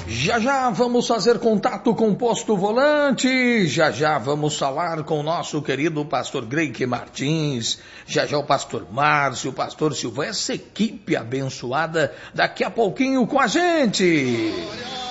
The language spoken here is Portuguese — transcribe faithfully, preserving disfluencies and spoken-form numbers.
Já já vamos fazer contato com o Posto Volante, já já vamos falar com o nosso querido pastor Greike Martins, já já o pastor Márcio, o pastor Silvio, essa equipe abençoada, daqui a pouquinho com a gente.